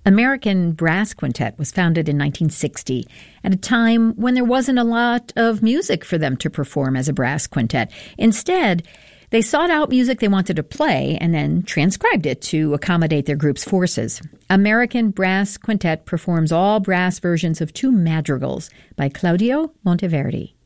American Brass Quintet was founded in 1960 at a time when there wasn't a lot of music for them to perform as a brass quintet. Instead, they sought out music they wanted to play and then transcribed it to accommodate their group's forces. American Brass Quintet performs all brass versions of two madrigals by Claudio Monteverdi.